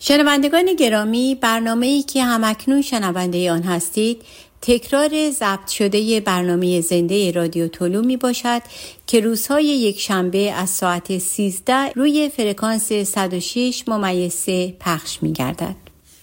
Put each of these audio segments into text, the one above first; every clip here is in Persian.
شنوندگان گرامی، برنامه‌ای که همکنون شنونده آن هستید تکرار ضبط شده برنامه زنده رادیو طلوع می باشد که روزهای یکشنبه از ساعت 13 روی فرکانس 106.3 پخش می گردد.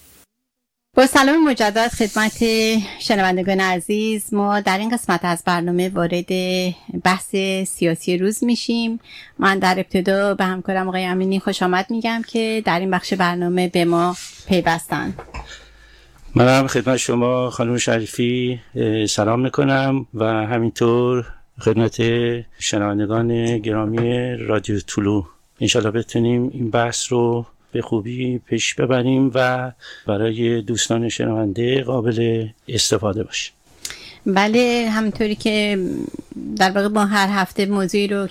با سلام مجدد خدمت شنوندگان عزیز، ما در این قسمت از برنامه وارد بحث سیاسی روز میشیم. من در ابتدا به همکارم آقای امینی خوش آمد میگم که در این بخش برنامه به ما پیوستن. منم خدمت شما خانم شریفی سلام میکنم و همینطور خدمت شنوندگان گرامی رادیو طلوع. انشالله بتونیم این بحث رو به خوبی پیش ببریم و برای دوستان شنونده قابل استفاده باشه. بله، همونطوری که در واقع ما هر هفته موضوعی رو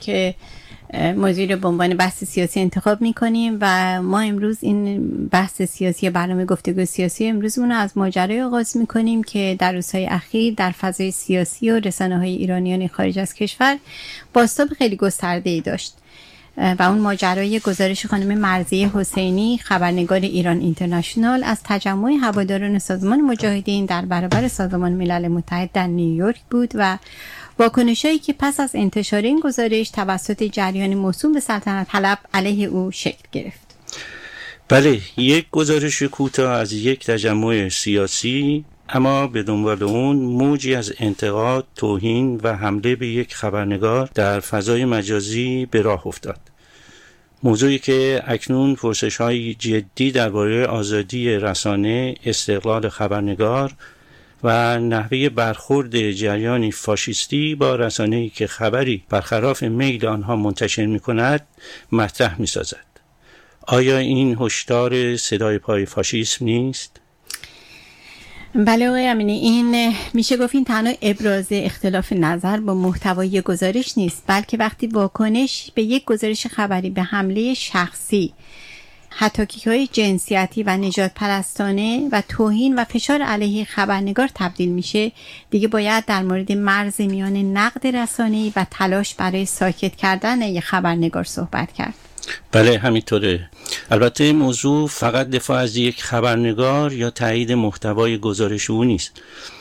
به عنوان بحث سیاسی انتخاب میکنیم و ما امروز این بحث سیاسی برنامه گفتگو سیاسی امروزمون رو از ماجرای آغاز میکنیم که در روزهای اخیر در فضای سیاسی و رسانه‌های ایرانیان خارج از کشور بازتاب خیلی گسترده‌ای داشت و اون ماجرای گزارش خانم مرضیه حسینی، خبرنگار ایران اینترنشنال، از تجمع هواداران سازمان مجاهدین در برابر سازمان ملل متحد در نیویورک بود و واکنشایی که پس از انتشار این گزارش توسط جریان موسوم به سلطنت حلب علیه او شکل گرفت. بله، یک گزارش کوتاه از یک تجمع سیاسی، اما به دنبال اون موجی از انتقاد، توهین و حمله به یک خبرنگار در فضای مجازی به راه افتاد. موضوعی که اکنون پرسش‌های جدی درباره آزادی رسانه، استقلال خبرنگار و نحوه برخورد جریانی فاشیستی با رسانه‌ای که خبری برخلاف میل آنها منتشر می‌کند مطرح می‌سازد. آیا این هشدار صدای پای فاشیسم نیست؟ بله آقای امینی، این میشه گفت این تنها ابراز اختلاف نظر با محتوای گزارش نیست، بلکه وقتی واکنش به یک گزارش خبری به حمله شخصی، حطاکی‌های جنسیتی و نژاد پرستانه و توهین و فشار علیه خبرنگار تبدیل میشه، دیگه باید در مورد مرز میان نقد رسانه‌ای و تلاش برای ساکت کردن یک خبرنگار صحبت کرد. بله همینطوره. البته موضوع فقط دفاع از یک خبرنگار یا تایید محتوای گزارش او نیست.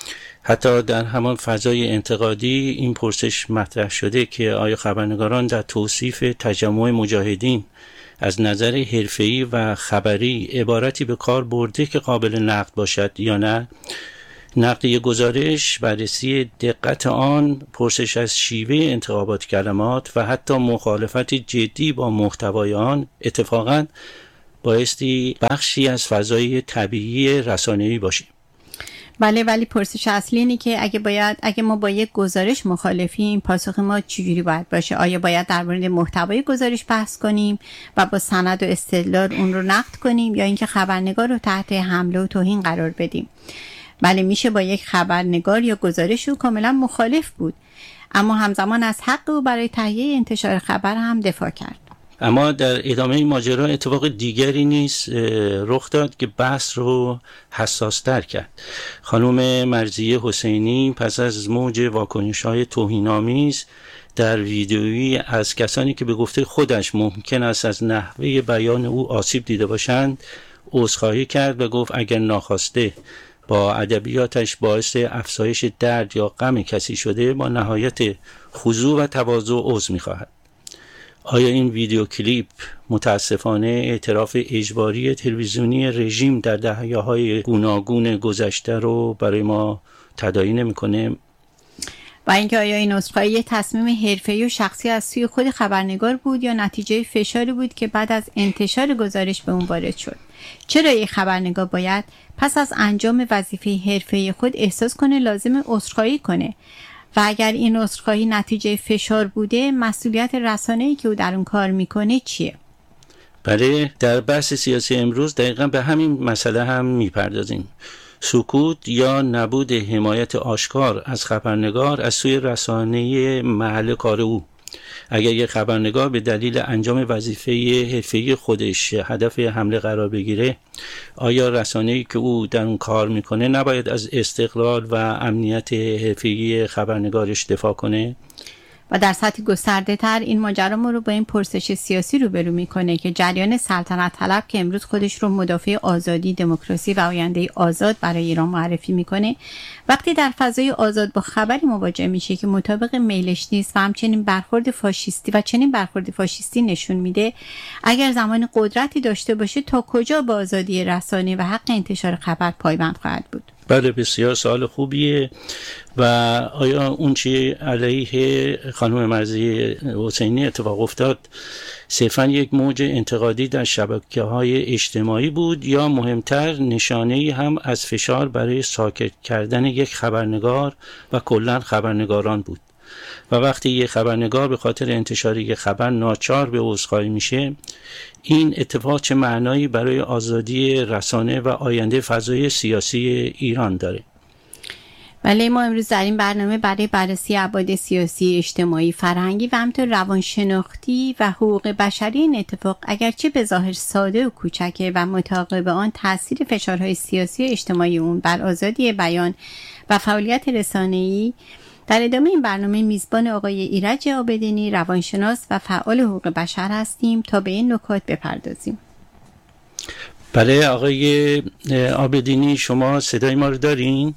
حتی در همان فضای انتقادی این پرسش مطرح شده که آیا خبرنگاران در توصیف تجمع مجاهدین از نظر حرفه‌ای و خبری عبارتی به کار برده که قابل نقد باشد یا نه؟ نقد یک گزارش، بررسی دقت آن، پرسش از شیوه انتخابات کلمات و حتی مخالفت جدی با محتوای آن اتفاقاً بایستی بخشی از فضای طبیعی رسانه‌ای باشیم. بله، ولی پرسش اصلی اینه که اگه ما با یک گزارش مخالفیم، پاسخ ما چجوری باید باشه؟ آیا باید در مورد محتوای گزارش بحث کنیم و با سند و استدلال اون رو نقد کنیم یا اینکه خبرنگار رو تحت حمله و توهین قرار بدیم؟ بله، میشه با یک خبرنگار یا گزارش او کاملا مخالف بود، اما همزمان از حق او برای تهیه انتشار خبر هم دفاع کرد. اما در ادامه این ماجرا اتفاق دیگری نیز رخ داد که بحث رو حساس‌تر کرد. خانم مرضیه حسینی پس از موج واکنش‌های توهین‌آمیز در ویدیویی از کسانی که به گفته خودش ممکن است از نحوه بیان او آسیب دیده باشند عذرخواهی کرد و گفت اگر ناخواسته با ادبیاتش باعث افزایش درد یا غم کسی شده با نهایت خضوع و تواضع عذر می‌خواهد. آیا این ویدیو کلیپ متاسفانه اعتراف اجباری تلویزیونی رژیم در دهه‌های گوناگون گذشته رو برای ما تداعی نمی‌کنه؟ و اینکه آیا این عذرخواهی تصمیم حرفه‌ای و شخصی از سوی خود خبرنگار بود یا نتیجه فشاری بود که بعد از انتشار گزارش به اون وارد شد؟ چرا یک خبرنگار باید پس از انجام وظیفه حرفه‌ای خود احساس کنه لازم عذرخواهی کنه؟ و اگر این عذرخواهی نتیجه فشار بوده، مسئولیت رسانه‌ای که او در اون کار میکنه چیه؟ بله، در بحث سیاسی امروز دقیقاً به همین مسئله هم میپردازیم. سکوت یا نبود حمایت آشکار از خبرنگار از سوی رسانه محل کار او. اگر یک خبرنگار به دلیل انجام وظیفه حرفه‌ای خودش هدف حمله قرار بگیره، آیا رسانه‌ای که او در اون کار میکنه نباید از استقلال و امنیت حرفه‌ای خبرنگارش دفاع کنه؟ و در سطح گسترده تر این ماجرا ما رو با این پرسش سیاسی روبرو میکنه که جریان سلطنت طلب که امروز خودش رو مدافع آزادی، دموکراسی و آینده آزاد برای ایران معرفی میکنه، وقتی در فضای آزاد با خبری مواجه میشه که مطابق میلش نیست و همچنین برخورد فاشیستی نشون میده، اگر زمان قدرتی داشته باشه تا کجا با آزادی رسانه و حق انتشار خبر پایبند خواهد بود؟ بله، بسیار سوال خوبیه. و آیا اون چی علیه خانم مرضیه حسینی اتفاق افتاد صرفا یک موج انتقادی در شبکه‌های اجتماعی بود یا مهمتر نشانه‌ای هم از فشار برای ساکت کردن یک خبرنگار و کلاً خبرنگاران بود؟ و وقتی یک خبرنگار به خاطر انتشار یک خبر ناچار به عذرخواهی میشه، این اتفاق چه معنایی برای آزادی رسانه و آینده فضای سیاسی ایران داره؟ بله، ما امروز در این برنامه برای بررسی ابعاد سیاسی، اجتماعی، فرهنگی و همینطور روانشناختی و حقوق بشری این اتفاق، اگرچه به ظاهر ساده و کوچکه و متعاقب آن تاثیر فشارهای سیاسی و اجتماعی اون بر آزادی بیان و فعالیت رسانه‌ای، در ادامه این برنامه میزبان آقای ایرج عابدینی، روانشناس و فعال حقوق بشر هستیم تا به این نکات بپردازیم. بله آقای عابدینی، شما صدای ما رو دارین؟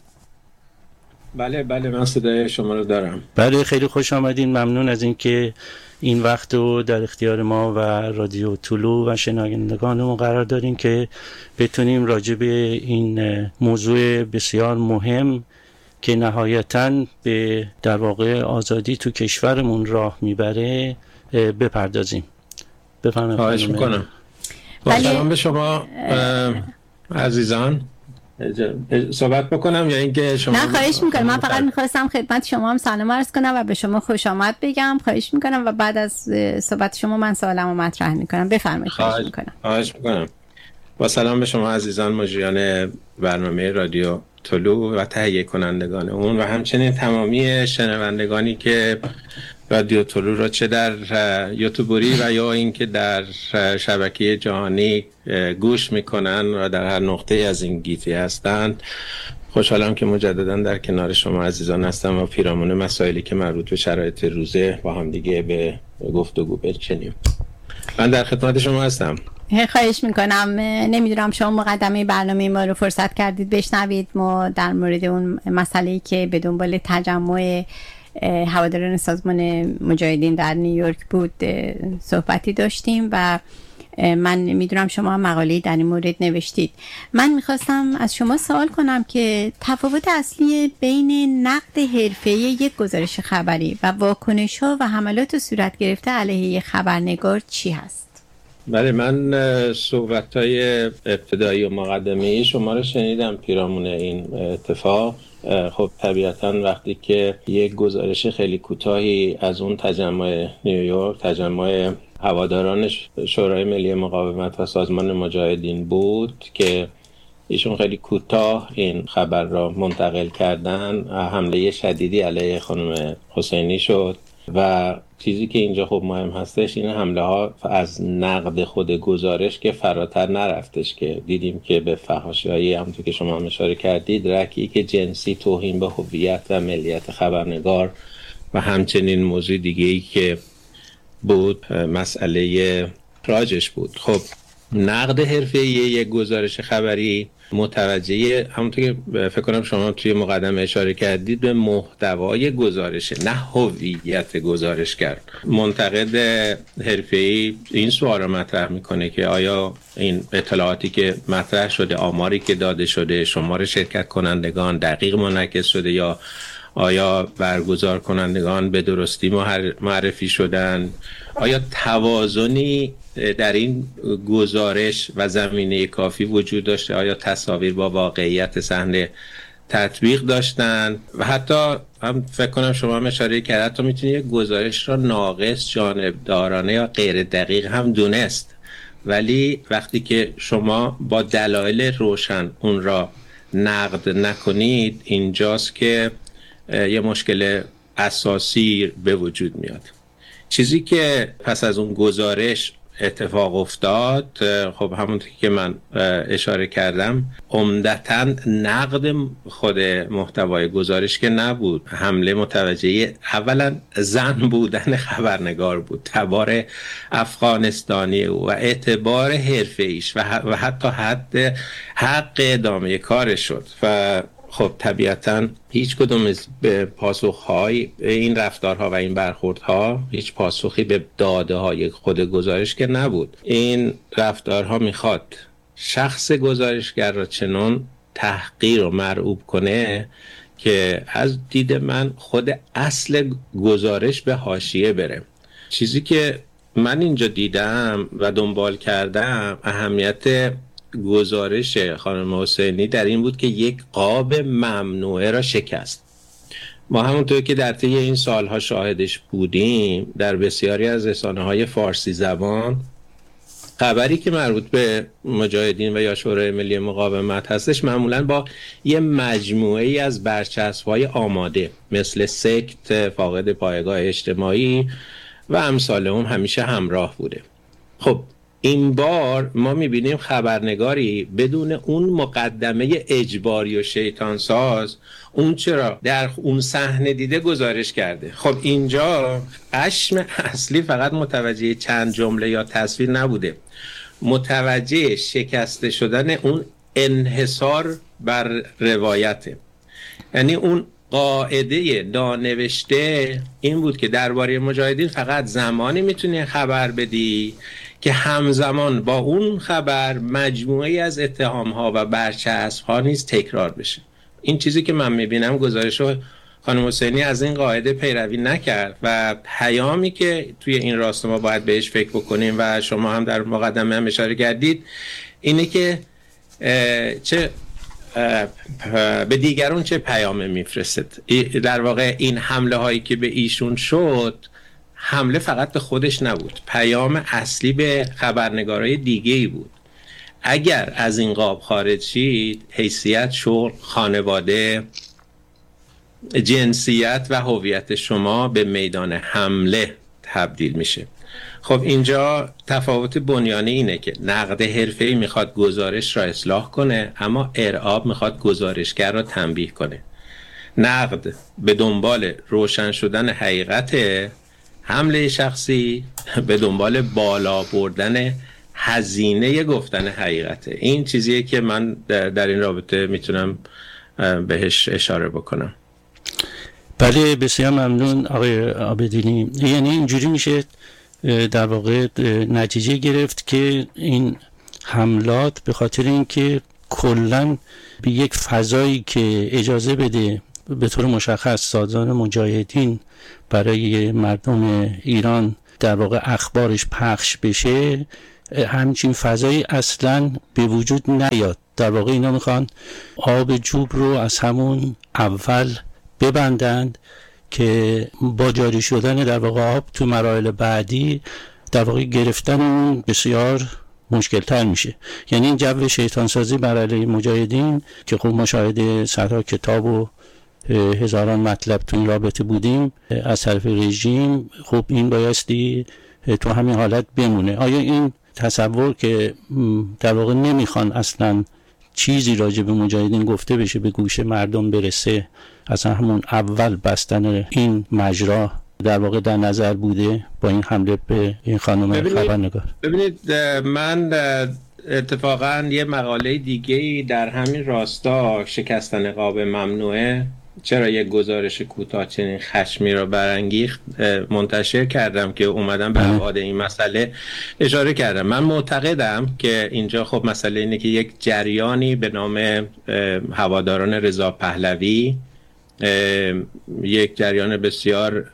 بله من صدای شما رو دارم. بله، خیلی خوش آمدین. ممنون از اینکه این وقت رو در اختیار ما و رادیو طلوع و شنوندگانمون قرار دارین که بتونیم راجع به این موضوع بسیار مهم که نهایتاً به در واقع آزادی تو کشورمون راه میبره بپردازیم. بفرمایید. خواهش میکنم. با سلام به شما عزیزان. صحبت بکنم یا اینکه شما؟ نه، خواهش میکنم. من فقط میخواستم خدمت شما هم سلام عرض کنم و به شما خوش آمد بگم. خواهش میکنم و بعد از صحبت شما من سوالمو مطرح میکنم. بفرمایید. خواهش میکنم. با سلام به شما عزیزان مجریان برنامه رادیو طلوع و تهیه کنندگان اون و همچنین تمامی شنوندگانی که رادیو طلوع را چه در یوتیوبری و یا اینکه در شبکه جهانی گوش میکنن و در هر نقطه از این گیتی هستند. خوشحالم که مجددا در کنار شما عزیزان هستم و پیرامون مسائلی که مربوط به شرایط روزه با هم دیگه به گفتگو بچینیم. من در خدمت شما هستم. خواهش میکنم. نمیدونم شما مقدمه برنامه ما رو فرصت کردید بشنوید. ما در مورد اون مسئله‌ای که به دنبال تجمع هواداران سازمان مجاهدین در نیویورک بود صحبتی داشتیم و من میدونم شما مقاله‌ای در این مورد نوشتید. من میخواستم از شما سوال کنم که تفاوت اصلی بین نقد حرفه‌ای یک گزارش خبری و واکنش‌ها و حملات صورت گرفته علیه یک خبرنگار چی هست؟ بله، من صحبت‌های ابتدایی و مقدمه‌ای شما رو شنیدم پیرامون این اتفاق. خب طبیعتاً وقتی که یک گزارش خیلی کوتاهی از اون تجمع نیویورک، تجمع هواداران شورای ملی مقاومت و سازمان مجاهدین بود که ایشون خیلی کوتاه این خبر را منتقل کردن، حمله شدیدی علیه خانم حسینی شد و چیزی که اینجا خب مهم هستش این حمله ها از نقد خود گزارش که فراتر نرفتش، که دیدیم که به فحاشی‌های همونطور که شما هم اشاره کردید، رکیک جنسی، توهین به هویت و ملیت خبرنگار و همچنین موضوع دیگه‌ای که بود مسئله راجش بود. خب نقد حرفه‌ای یک گزارش خبری متوجه همونطور که فکر کنم شما توی مقدمه اشاره کردید به محتوای گزارشه، نه هویت گزارشگر. منتقد حرفه‌ای این سوال رو مطرح میکنه که آیا این اطلاعاتی که مطرح شده، آماری که داده شده، شمار شرکت کنندگان دقیق منعکس شده یا آیا برگزار کنندگان به درستی معرفی شدن؟ آیا توازنی در این گزارش و زمینه کافی وجود داشته؟ آیا تصاویر با واقعیت صحنه تطبیق داشتن؟ و حتی هم فکر کنم شما هم اشاره کردید حتی میتونید یک گزارش را ناقص، جانبدارانه یا غیر دقیق هم دونست، ولی وقتی که شما با دلایل روشن اون را نقد نکنید، اینجاست که یه مشکل اساسی به وجود میاد. چیزی که پس از اون گزارش اتفاق افتاد، خب همونطور که من اشاره کردم عمدتاً نقد خود محتوای گزارش که نبود. حمله متوجه اولا زن بودن خبرنگار بود، تبار افغانستانی و اعتبار حرفه‌ایش و حتی حق ادامه کارش شد و خب طبیعتاً هیچ کدوم از پاسخهای این رفتارها و این برخوردها هیچ پاسخی به داده های خود گزارش که نبود. این رفتارها میخواد شخص گزارشگر را چنان تحقیر و مرعوب کنه که از دید من خود اصل گزارش به حاشیه بره. چیزی که من اینجا دیدم و دنبال کردم اهمیت گزارش خانم حسینی در این بود که یک قاب ممنوعه را شکست. ما همونطور که در طی این سالها شاهدش بودیم در بسیاری از رسانه‌های فارسی زبان خبری که مربوط به مجاهدین و یا شورای ملی مقاومت هستش معمولاً با یه مجموعه‌ای از برچسب‌های آماده مثل سکت، فاقد پایگاه اجتماعی و امثال اون همیشه همراه بوده. خب این بار ما میبینیم خبرنگاری بدون اون مقدمه اجباری و شیطانساز اون چرا در اون صحنه دیده گزارش کرده. خب اینجا خشم اصلی فقط متوجه چند جمله یا تصویر نبوده، متوجه شکسته شدن اون انحصار بر روایته. یعنی اون قاعده دانوشته این بود که درباره مجاهدین فقط زمانی میتونی خبر بدی که همزمان با اون خبر مجموعی از اتهام‌ها و برچسب‌ها نیز تکرار بشه. این چیزی که من می‌بینم گزارش خانم حسینی از این قاعده پیروی نکرد و پیامی که توی این راستا ما باید بهش فکر بکنیم و شما هم در مقدمه هم اشاره کردید اینه که چه به دیگران چه پیامی میفرستد. در واقع این حمله هایی که به ایشون شد حمله فقط به خودش نبود، پیام اصلی به خبرنگارای دیگه‌ای بود. اگر از این قاب خارج شید حیثیت، شغل، خانواده، جنسیت و هویت شما به میدان حمله تبدیل میشه. خب اینجا تفاوت بنیانی اینه که نقد حرفه‌ای میخواد گزارش را اصلاح کنه اما ارعاب میخواد گزارشگر را تنبیه کنه. نقد به دنبال روشن شدن حقیقت، حمله شخصی به دنبال بالا بردن هزینه گفتن حقیقته. این چیزیه که من در این رابطه میتونم بهش اشاره بکنم. بله بسیار ممنون آقای عابدینی. یعنی اینجوری میشه در واقع نتیجه گرفت که این حملات به خاطر اینکه کلاً به یک فضایی که اجازه بده به طور مشخص سازمان مجاهدین برای مردم ایران در واقع اخبارش پخش بشه، همچین فضایی اصلاً به وجود نیاد. در واقع اینا میخوان آب جوب رو از همون اول ببندند که با جاری شدن در واقع آب تو مراحل بعدی در واقع گرفتن اون بسیار مشکل تر میشه. یعنی این جو شیطان سازی بر علیه مجاهدین که خب مشاهده صدها کتاب و هزاران مطلب تو این رابطه بودیم از طرف رژیم، خب این بایستی تو همین حالت بمونه. آیا این تصور که در واقع نمیخوان اصلا چیزی راجع به مجاهدین گفته بشه به گوش مردم برسه، اصلا همون اول بستن این مجرا در واقع در نظر بوده با این حمله به این خانم خبرنگار؟ ببینید من اتفاقا یه مقاله دیگه‌ای در همین راستا، شکستن قاب ممنوعه چرا یک گزارش کوتاه چنین خشمی را برانگیخت، منتشر کردم که اومدم به ابعاد این مسئله اشاره کردم. من معتقدم که اینجا خب مسئله اینه که یک جریانی به نام هواداران رضا پهلوی، یک جریان بسیار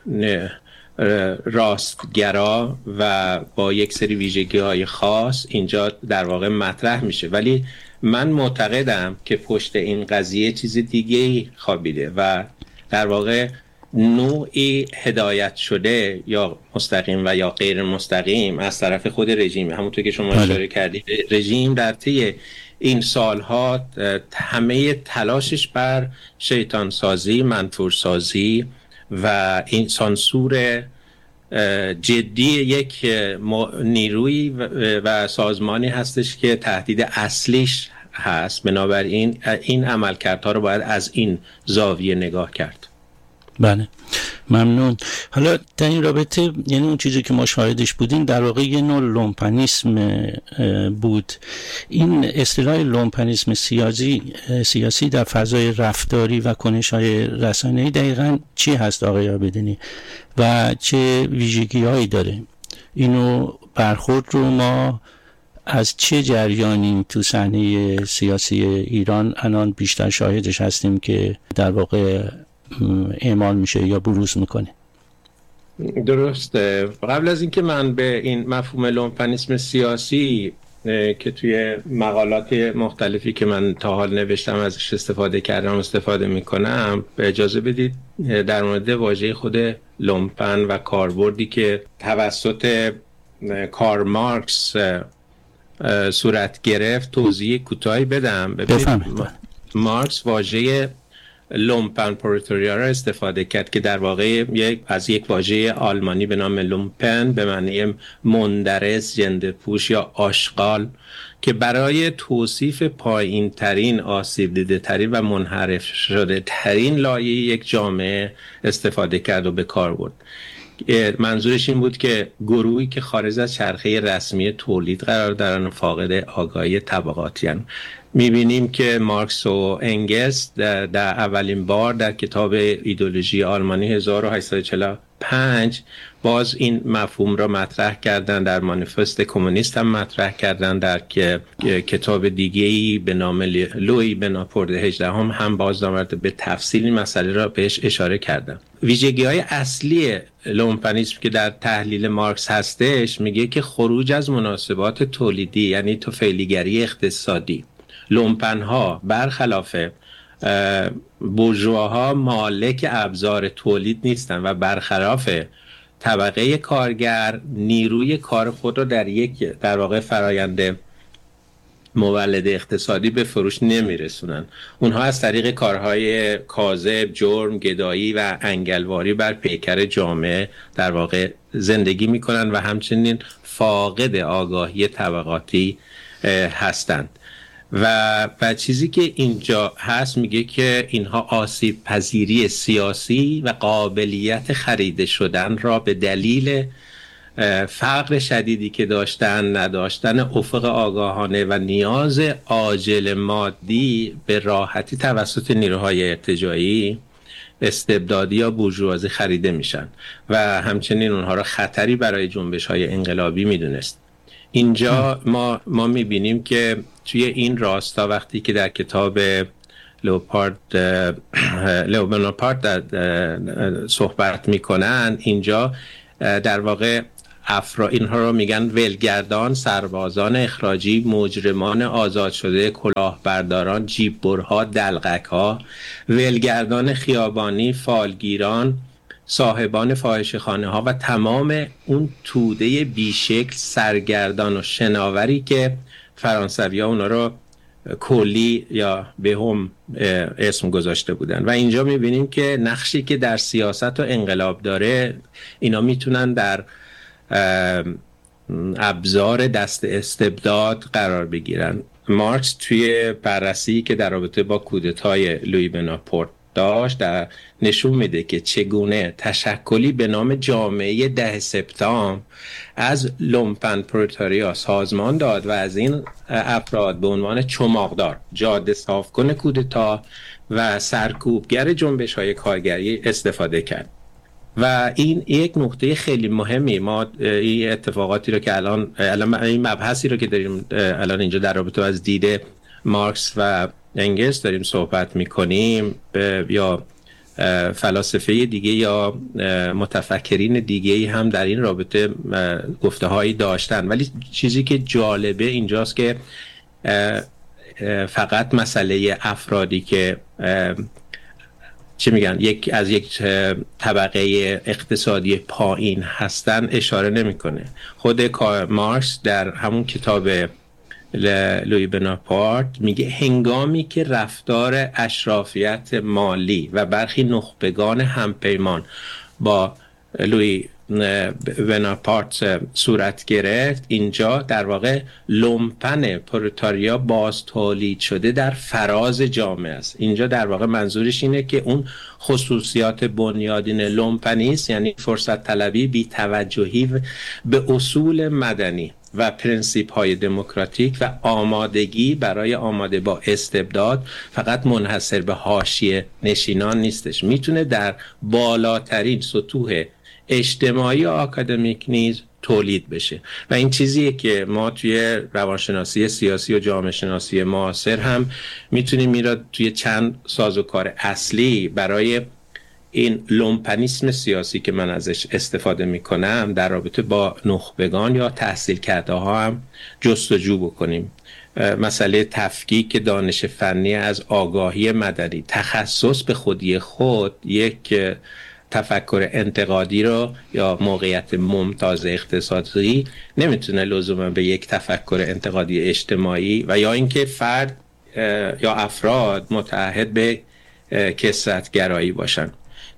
راستگرا و با یک سری ویژگی‌های خاص اینجا در واقع مطرح میشه، ولی من معتقدم که پشت این قضیه چیز دیگه‌ای خوابیده و در واقع نوعی هدایت شده یا مستقیم و یا غیر مستقیم از طرف خود رژیم. همونطور که شما اشاره کردید رژیم در طی این سالها همه تلاشش بر شیطان سازی، منفور سازی و این سانسور جدی یک نیروی و سازمانی هستش که تهدید اصلیش هست. بنابراین این عملکردها رو باید از این زاویه نگاه کرد. بله، ممنون. حالا در این رابطه، یعنی اون چیزی که ما شاهدش بودیم در واقع یه نوع لومپنیسم بود. این اصطلاح لومپنیسم سیاسی در فضای رفتاری و کنش‌های رسانه‌ای دقیقاً چی هست آقای عابدینی و چه ویژگی‌هایی داره؟ اینو برخورد رو ما از چه جریانی تو صحنه سیاسی ایران الان بیشتر شاهدش هستیم که در واقع اعمال میشه یا بروز میکنه؟ درسته. قبل از اینکه من به این مفهوم لومپنیسم سیاسی که توی مقالات مختلفی که من تا حال نوشتم ازش استفاده میکنم، به اجازه بدید در مورد واژه خود لومپن و کاربردی که توسط کارل مارکس صورت گرفت توضیح کوتاهی بدم. مارکس واژه لومپن پرولتاریا را استفاده کرد که در واقع از یک واژه آلمانی به نام لومپن به معنی مندرس، ژنده‌پوش یا آشغال که برای توصیف پایین ترین، آسیب دیده ترین و منحرف شده ترین لایه یک جامعه استفاده کرد و به کار برد. منظورش این بود که گروهی که خارج از چرخه رسمی تولید قرار دارن، فاقد آگاهی طبقاتی هستند. میبینیم که مارکس و انگلس در اولین بار در کتاب ایدئولوژی آلمانی 1845 باز این مفهوم را مطرح کردن. در مانیفست کمونیست هم مطرح کردن. در کتاب دیگه‌ای به نام لویی بناپورت 18 هم باز به تفصیل این مسئله را بهش اشاره کردن. ویژگی‌های اصلی لومپنیسم که در تحلیل مارکس هستش میگه که خروج از مناسبات تولیدی، یعنی توفیلیگری اقتصادی. لومپن‌ها برخلاف بورژواها مالک ابزار تولید نیستن و برخلاف طبقه کارگر نیروی کار خود را در واقع فرآیند مولد اقتصادی به فروش نمیرسونن. اونها از طریق کارهای کاذب، جرم، گدایی و انگلواری بر پیکر جامعه در واقع زندگی میکنن و همچنین فاقد آگاهی طبقاتی هستند. و چیزی که اینجا هست میگه که اینها آسیب پذیری سیاسی و قابلیت خریده شدن را به دلیل فقر شدیدی که نداشتن افق آگاهانه و نیاز عاجل مادی به راحتی توسط نیروهای ارتجاعی، استبدادی یا بورژوازی خریده میشن و همچنین اونها را خطری برای جنبش‌های انقلابی میدونست. اینجا ما میبینیم که توی این راستا وقتی که در کتاب لو بناپارت صحبت میکنن، اینجا در واقع اینها رو میگن ولگردان، سربازان اخراجی، مجرمان آزاد شده، کلاهبرداران، جیببرها، دلقک‌ها، ولگردان خیابانی، فالگیران، صاحبان فاحشه‌خانه ها و تمام اون توده بیشکل سرگردان و شناوری که فرانسوی ها اونا رو کلی یا به هم اسم گذاشته بودن. و اینجا میبینیم که نقشی که در سیاست و انقلاب داره، اینا میتونن در ابزار دست استبداد قرار بگیرن. مارکس توی بررسی که در رابطه با کودتای لویی بناپورت داشت نشون میده که چگونه تشکلی به نام جامعه 10 سپتامبر از لومپن پرولتاریا سازمان داد و از این افراد به عنوان چماقدار، جاده صافکن کودتا و سرکوبگر جنبش‌های کارگری استفاده کرد. و این یک نقطه خیلی مهمی. ما این اتفاقاتی رو که الان این مبحثی رو که داریم الان اینجا در رابطه از دید مارکس و انگلس داریم صحبت میکنیم، یا فلاسفه دیگه یا متفکرین دیگه هم در این رابطه گفته هایی داشتن، ولی چیزی که جالبه اینجاست که فقط مسئله افرادی که چی میگن از یک طبقه اقتصادی پایین هستن اشاره نمیکنه. خود مارکس در همون کتاب لویی بناپارت میگه هنگامی که رفتار اشرافیت مالی و برخی نخبگان همپیمان با لویی وناپارت صورت گرفت، اینجا در واقع لومپن پرولتاریا باز تولید شده در فراز جامعه است. اینجا در واقع منظورش اینه که اون خصوصیات بنیادین لومپنیست، یعنی فرصت طلبی، بی‌توجهی به اصول مدنی و پرنسیپ های دموکراتیک و آمادگی برای آماده با استبداد، فقط منحصر به حاشیه نشینان نیستش، میتونه در بالاترین سطوح اجتماعی و آکادمیک نیز تولید بشه. و این چیزیه که ما توی روانشناسی سیاسی و جامعه شناسی معاصر هم میتونیم میراد توی چند سازوکار اصلی برای این لومپنیسم سیاسی که من ازش استفاده میکنم در رابطه با نخبگان یا تحصیل کرده ها هم جستجو بکنیم. مسئله تفکیک دانش فنی از آگاهی مدنی، تخصص به خودی خود یک تفکر انتقادی رو یا موقعیت ممتاز اقتصادی نمیتونه لزوما به یک تفکر انتقادی اجتماعی و یا اینکه فرد یا افراد متعهد به کثرت‌گرایی باشن.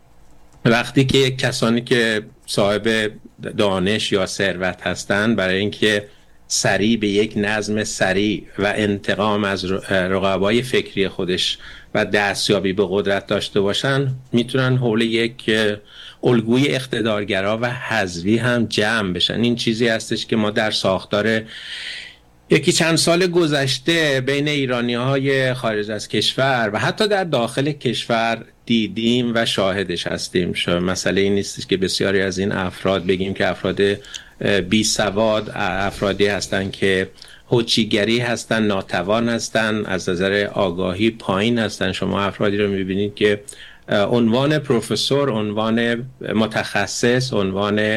وقتی که کسانی که صاحب دانش یا ثروت هستن برای اینکه سریع به یک نظم سریع و انتقام از رقبای فکری خودش و دستیابی به قدرت داشته باشن، میتونن حول یک الگوی اقتدارگرا و حذوی هم جمع بشن. این چیزی هستش که ما در ساختار یکی چند سال گذشته بین ایرانی‌های خارج از کشور و حتی در داخل کشور دیدیم و شاهدش هستیم. مسئله این نیست که بسیاری از این افراد بگیم که افراد بی سواد، افرادی هستن که هوچیگری هستن، ناتوان هستن، از نظر آگاهی پایین هستن. شما افرادی رو میبینید که عنوان پروفسور، عنوان متخصص، عنوان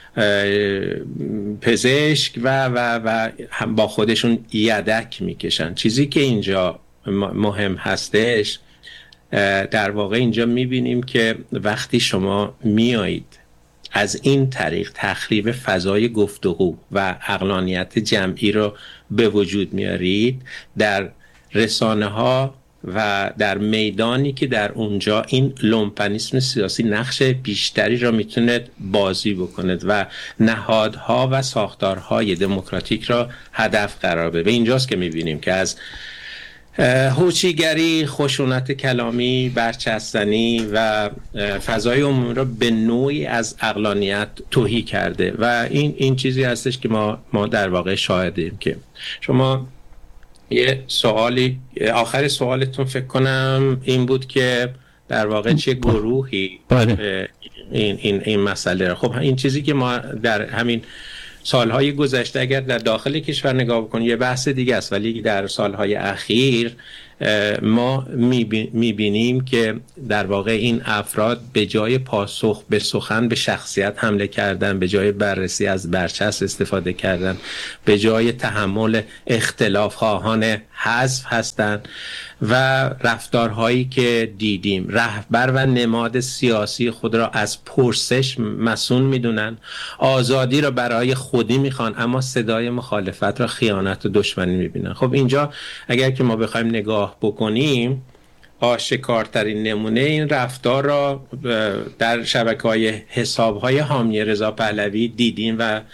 پزشک و هم با خودشون یدک میکشن. چیزی که اینجا مهم هستش، در واقع اینجا میبینیم که وقتی شما میایید از این طریق تخریب فضای گفتگو و عقلانیت جمعی رو به وجود میارید در رسانه ها و در میدانی که در اونجا این لومپنیسم سیاسی نقش بیشتری را میتونه بازی بکند و نهادها و ساختارهای دموکراتیک را هدف قرار بده. اینجاست که میبینیم که از هوچیگری، خشونت کلامی، برچستنی و فضای عمومی را به نوعی از عقلانیت تهی کرده و این چیزی هستش که ما در واقع شاهدیم. که شما یه سوالی، آخر سوالتون فکر کنم این بود که در واقع چه گروهی این مسئله را، خب این چیزی که ما در همین سالهای گذشته اگر در داخل کشور نگاه بکنیم یه بحث دیگه است، ولی در سالهای اخیر ما میبینیم که در واقع این افراد به جای پاسخ به سخن به شخصیت حمله کردن، به جای بررسی از برچسب استفاده کردن، به جای تحمل اختلاف خواهان حذف هستند و رفتارهایی که دیدیم رهبر و نماد سیاسی خود را از پرسش مسئول میدونن، آزادی را برای خودی میخوان اما صدای مخالفت را خیانت و دشمنی میبینن. خب اینجا اگر که ما بخوایم نگاه بکنیم، آشکارترین نمونه این رفتار را در شبکه‌های حساب‌های حامی رضا پهلوی دیدیم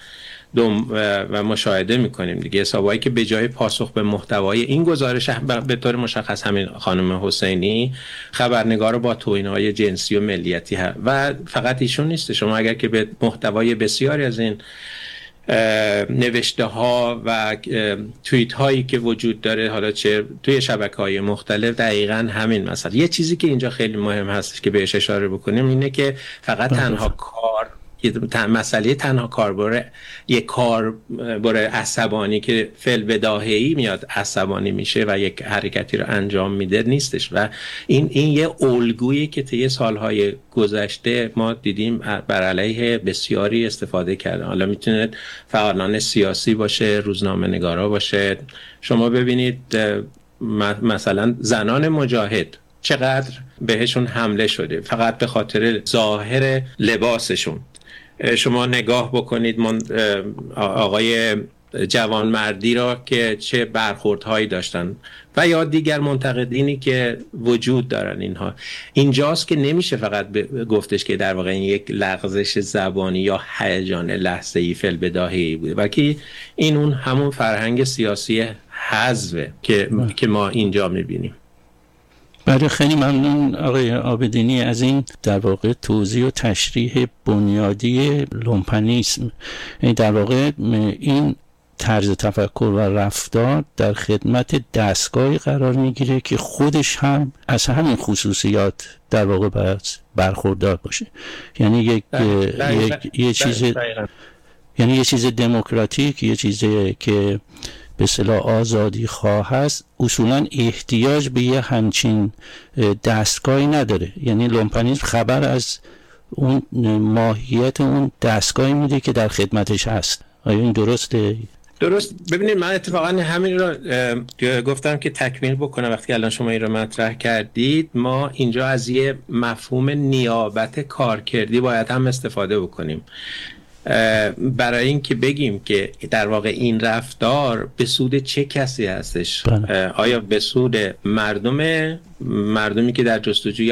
و مشاهده میکنیم دیگه. حسابایی که به جای پاسخ به محتوای این گزارش، به طور مشخص همین خانم حسینی خبرنگار با توهین‌های جنسی و ملیتی و فقط ایشون نیست، شما اگر که به محتوای بسیاری از این نوشته ها و توییت هایی که وجود داره، حالا چه توی شبکه‌های مختلف، دقیقاً همین مسئله. یه چیزی که اینجا خیلی مهم هستش که بهش اشاره بکنیم اینه که فقط تنها مسئله تنها کاربر یک کاربر عصبانی که فعل بداهه‌ای میاد عصبانی میشه و یک حرکتی رو انجام میده نیستش و این یه الگویی که طی سالهای گذشته ما دیدیم بر علیه بسیاری استفاده کردن. حالا میتونه فعالان سیاسی باشه، روزنامه نگارا باشه. شما ببینید مثلا زنان مجاهد چقدر بهشون حمله شده فقط به خاطر ظاهر لباسشون. شما نگاه بکنید، آقای جوانمردی را که چه برخوردهایی داشتن و یا دیگر منتقدینی که وجود دارن. اینجاست که نمیشه فقط گفتش که در واقع این یک لغزش زبانی یا هیجان لحظه‌ای فی‌البداهه‌ای بوده، بلکه این اون همون فرهنگ سیاسی حزبه که ما اینجا میبینیم. بله، خیلی ممنون آقای عابدینی از این در واقع توضیح و تشریح بنیادی لومپنیسم. در واقع این طرز تفکر و رفتار در خدمت دستگاهی قرار میگیره که خودش هم از همین خصوصیات در واقع باید برخوردار باشه. یعنی یه چیز دموکراتیک، یه چیزی که به اصطلاح آزادی خواه هست، اصولا احتیاج به یه همچین دستگاهی نداره. یعنی لومپنیسم خبر از اون ماهیت اون دستگاهی میده که در خدمتش هست. آیا این درسته؟ درست. ببینید، من اتفاقا همین رو گفتم که تکمیل بکنم. وقتی الان شما این رو مطرح کردید، ما اینجا از یه مفهوم نیابت کارکردی باید هم استفاده بکنیم برای اینکه بگیم که در واقع این رفتار به سود چه کسی هستش. آیا به سود مردمی که در جستجوی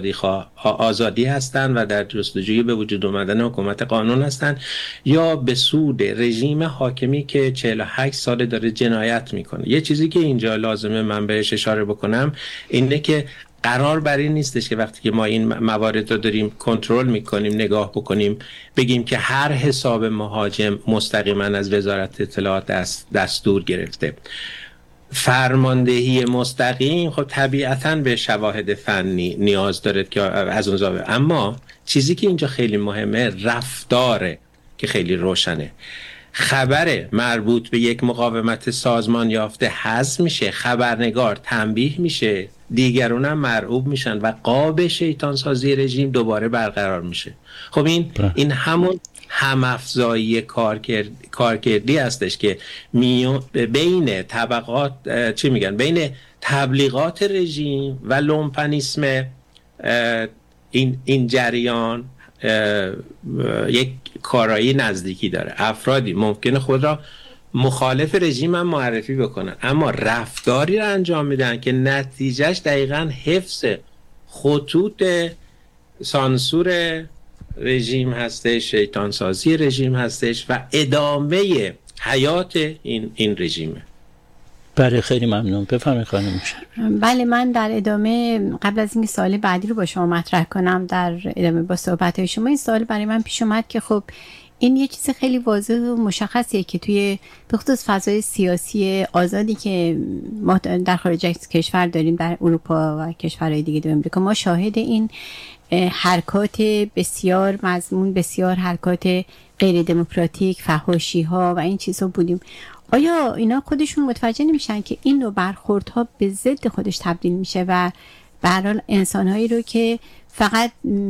آزادی هستند و در جستجوی به وجود آمدن حکومت قانون هستند، یا به سود رژیم حاکمی که 48 سال داره جنایت میکنه؟ یه چیزی که اینجا لازمه من بهش اشاره بکنم اینه که قرار بر این نیستش که وقتی که ما این موارد رو داریم کنترل میکنیم، نگاه بکنیم، بگیم که هر حساب مهاجم مستقیما از وزارت اطلاعات دستور گرفته. فرماندهی مستقیم خب طبیعتاً به شواهد فنی نیاز داره که از اون زاویه، اما چیزی که اینجا خیلی مهمه رفتاره که خیلی روشنه. خبر مربوط به یک مقاومت سازمان یافته حذف میشه، خبرنگار تنبیه میشه، دیگرون هم مرعوب میشن و قاب شیطان سازی رژیم دوباره برقرار میشه. خب این همون همافزایی کارکردی هستش که بین طبقات بین تبلیغات رژیم و لومپنیسم این جریان یک کارایی نزدیکی داره. افرادی ممکنه خود را مخالف رژیم هم معرفی بکنن، اما رفتاری را انجام میدن که نتیجهش دقیقاً حفظ خطوط سانسور رژیم هستش، شیطان سازی رژیم هستش و ادامه حیات این رژیمه. بله، خیلی ممنون. بفرمایید خانم. بله، من در ادامه قبل از اینکه سوال بعدی رو با شما مطرح کنم، در ادامه با صحبت‌های شما این سوال برای من پیش اومد که خب این یه چیز خیلی واضح و مشخصیه که توی به خصوص فضای سیاسی آزادی که ما در خارج از کشور داریم، در اروپا و کشورهای دیگه در امریکا، ما شاهد این حرکات بسیار مضمون، بسیار حرکات غیر دموکراتیک، فحاشی‌ها و این چیزا بودیم. آیا اینا خودشون متوجه نمیشن که این نوع برخوردها به ضد خودش تبدیل میشه و به هر حال انسانهایی رو که فقط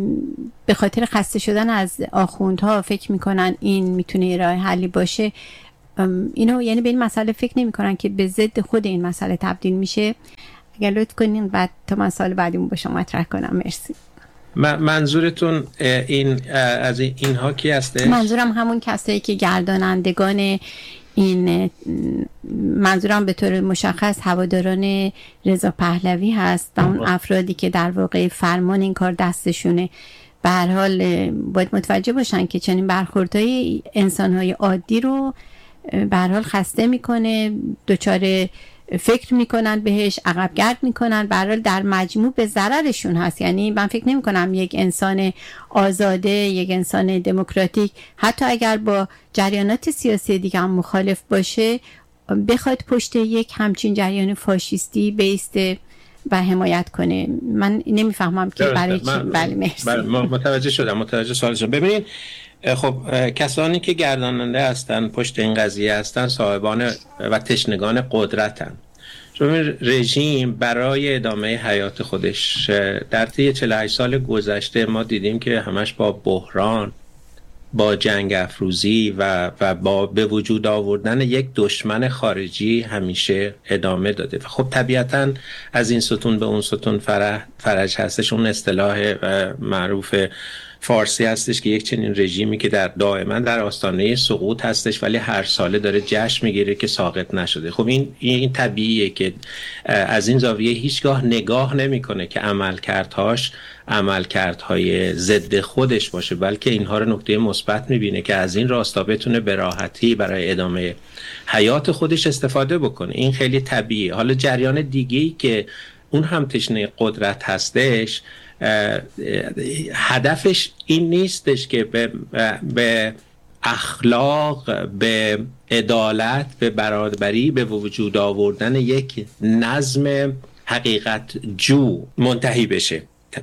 به خاطر خسته شدن از آخوندها فکر میکنن این میتونه راه حلی باشه، اینو یعنی به این مسئله فکر نمیکنن که به ضد خود این مسئله تبدیل میشه؟ اگر لطف کنین بعد تا من سال بعدیمون با شما مطرح کنم. مرسی. منظورتون از اینها کی هسته؟ منظورم همون کسایی که گردانندگان این، منظورم به طور مشخص هواداران رضا پهلوی هست و اون افرادی که در واقع فرمان این کار دستشونه. به هر حال باید متوجه باشن که چنین برخوردهای انسانهای عادی رو به هر حال خسته میکنه، دچار فکر میکنن بهش، عقب گرد میکنن، به هر حال در مجموع به ضررشون هست. یعنی من فکر نمی کنم یک انسان آزاده، یک انسان دموکراتیک، حتی اگر با جریانات سیاسی دیگه هم مخالف باشه، بخواد پشت یک همچین جریان فاشیستی بیسته و حمایت کنه. من نمیفهمم که برای چی. بله، مرسی. متوجه سوالشون. ببینید، خب کسانی که گرداننده هستن، پشت این قضیه هستن، صاحبان و تشنگان قدرتن. چون رژیم برای ادامه حیات خودش در طی 48 سال گذشته ما دیدیم که همش با بحران، با جنگ افروزی و با به وجود آوردن یک دشمن خارجی همیشه ادامه داده. خب طبیعتاً از این ستون به اون ستون فرج هستش. اون اصطلاح معروف فارسی هستش که یک چنین رژیمی که دائما در آستانه سقوط هستش ولی هر ساله داره جشن میگیره که ساقط نشده. خب این طبیعیه که از این زاویه هیچگاه نگاه نمیکنه که عملکردهای ضد خودش باشه، بلکه اینها رو نکته مثبت میبینه که از این راستا بتونه به راحتی برای ادامه حیات خودش استفاده بکنه. این خیلی طبیعیه. حالا جریان دیگه‌ای که اون هم تشنه قدرت هستش، هدفش این نیستش که به اخلاق، به عدالت، به برابری، به وجود آوردن یک نظم حقیقت جو منتهی بشه.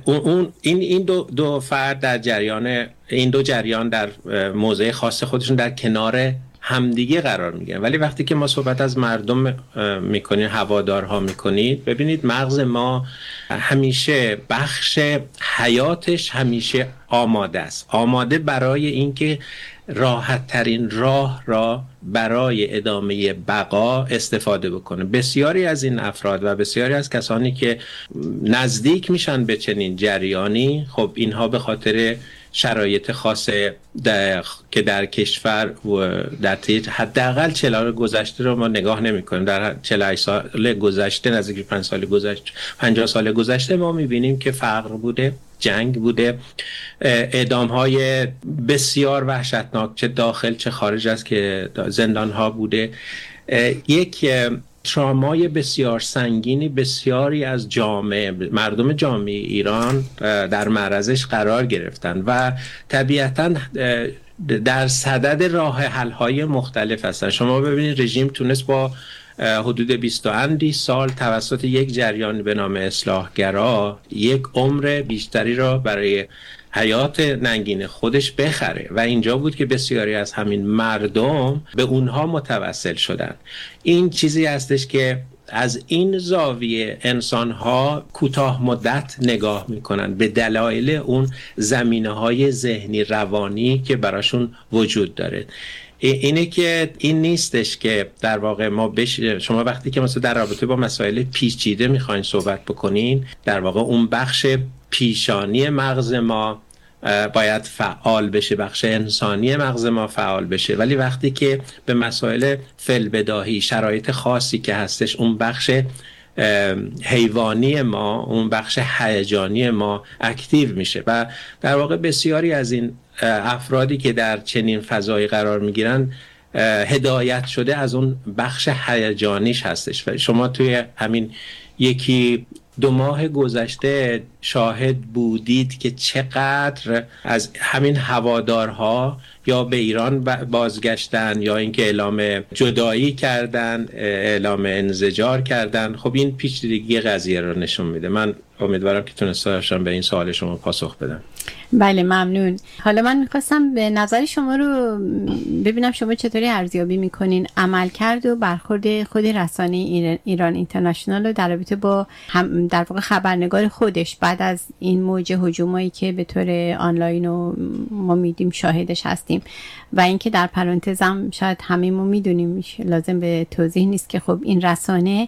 این دو فرد در جریان، این دو جریان در موضع خاص خودشون در کنار همدیگه قرار میگیرن. ولی وقتی که ما صحبت از مردم میکنیم، هوادارها میکنید، ببینید مغز ما همیشه بخش حیاتش همیشه آماده است، آماده برای اینکه راحت ترین راه را برای ادامه بقا استفاده بکنه. بسیاری از این افراد و بسیاری از کسانی که نزدیک میشن به چنین جریانی، خب اینها به خاطر شرایط خاص که در کشور در حداقل 40 سال گذشته رو ما نگاه نمی کنیم، در 48 سال گذشته، نزدیک 50 سال گذشته ما میبینیم که فقر بوده، جنگ بوده، اعدام‌های بسیار وحشتناک چه داخل چه خارج از که زندان‌ها بوده. یک ترامای بسیار سنگینی بسیاری از مردم جامعه ایران در معرضش قرار گرفتن و طبیعتاً در صدد راه حل‌های مختلف هستن. شما ببینید رژیم تونست با حدود 20 اندی سال توسط یک جریان به نام اصلاحگرا یک عمر بیشتری را برای حیات ننگین خودش بخره و اینجا بود که بسیاری از همین مردم به اونها متوسل شدن. این چیزی هستش که از این زاویه انسان‌ها کوتاه مدت نگاه میکنن به دلایل اون زمینه‌های ذهنی روانی که براشون وجود داره. اینه که این نیستش که در واقع شما وقتی که مثلا در رابطه با مسائل پیچیده میخواین صحبت بکنین، در واقع اون بخش پیشانی مغز ما باید فعال بشه، بخش انسانی مغز ما فعال بشه. ولی وقتی که به مسائل فی‌البداهی، شرایط خاصی که هستش، اون بخش حیوانی ما، اون بخش هیجانی ما اکتیو میشه و در واقع بسیاری از این افرادی که در چنین فضایی قرار میگیرن هدایت شده از اون بخش هیجانیش هستش و شما توی همین 1-2 ماه گذشته شاهد بودید که چقدر از همین هوادارها یا به ایران بازگشتن یا اینکه اعلام جدایی کردن، اعلام انزجار کردن. خب این پیچیدگی قضیه رو نشون میده. من امیدوارم که تونستم به این سوال شما پاسخ بدم. بله ممنون. حالا من میخواستم به نظر شما رو ببینم شما چطوری ارزیابی میکنین عملکرد و برخورد خود رسانه ایران اینترنشنال رو در رابطه با در واقع خبرنگار خودش بعد از این موج هجومایی که به طور آنلاین و ما میدیم شاهدش هستیم و اینکه در پرانتزم شاید همه‌مون میدونیم، لازم به توضیح نیست که خب این رسانه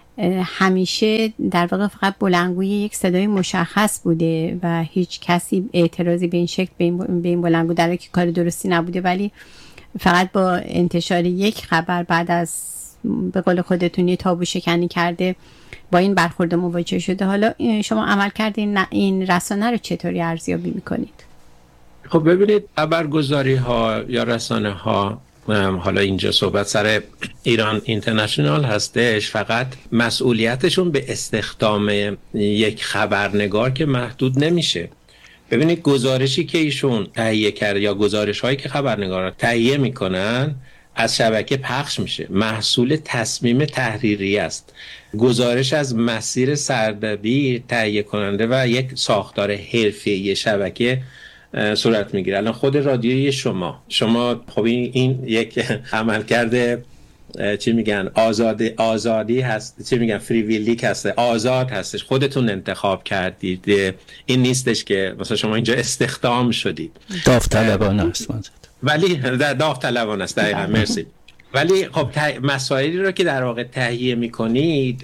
همیشه در واقع فقط بلندگوی یک صدای مشخص بوده و هیچ کسی اعتراضی به این شکل به این بلندگو در که کار درستی نبوده، ولی فقط با انتشار یک خبر بعد از به قول خودتون یه تابو شکنی کرده با این برخورد مواجه شده. حالا شما عمل کردین این رسانه رو چطوری ارزیابی میکنید؟ خب ببینید خبرگزاری ها یا رسانه ها، حالا اینجا صحبت سر ایران اینترنشنال هستش، فقط مسئولیتشون به استخدام یک خبرنگار که محدود نمیشه. ببینید گزارشی که ایشون تهیه کرده یا گزارش هایی که خبرنگاران تهیه میکنن از شبکه پخش میشه، محصول تصمیم تحریری است. گزارش از مسیر سردبیر تهیه کننده و یک ساختار حرفه‌ای شبکه صورت میگیره. الان خود رادیوی شما خب این یک عمل کرده چی میگن آزادی هست، چی میگن فریویلیک هست، آزاد هستش، خودتون انتخاب کردید. این نیستش که مثلا شما اینجا استخدام شدید. داوطلبانه است. ولی داوطلبانه است. دقیقاً. مرسی. ولی خب مسائلی رو که در واقع تهیه میکنید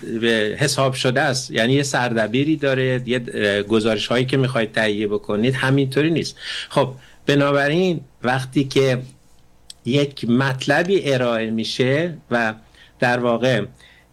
حساب شده است، یعنی یه سردبیری داره، یه گزارش هایی که میخواید تهیه بکنید همینطوری نیست. خب بنابراین وقتی که یک مطلبی ارائه میشه و در واقع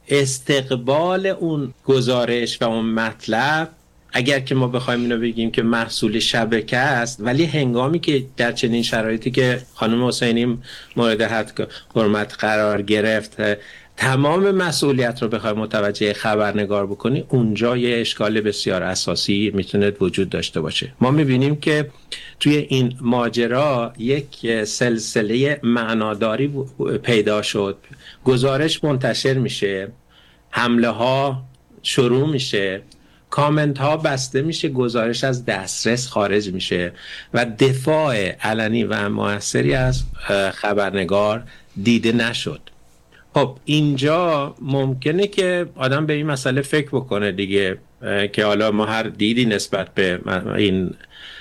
استقبال اون گزارش و اون مطلب، اگر که ما بخوایم اینو بگیم که محصول شبکه است، ولی هنگامی که در چنین شرایطی که خانم حسینی مورد حرمت قرار گرفت تمام مسئولیت رو بخوای متوجه خبرنگار بکنی، اونجا یه اشکال بسیار اساسی میتونه وجود داشته باشه. ما میبینیم که توی این ماجرا یک سلسله معناداری پیدا شد، گزارش منتشر میشه، حمله ها شروع میشه، کامنت ها بسته میشه، گزارش از دسترس خارج میشه و دفاع علنی و موثری از خبرنگار دیده نشد. خب اینجا ممکنه که آدم به این مسئله فکر بکنه دیگه که حالا ما هر دیدی نسبت به این